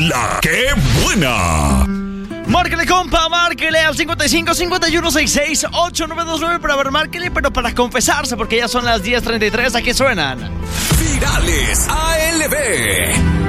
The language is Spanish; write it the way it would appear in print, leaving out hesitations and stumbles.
La ¡Qué buena! Márquele, compa, márquele al 55 51 66 8929 para ver, márquele, pero para confesarse, porque ya son las 10:33. Aquí suenan Virales ALB.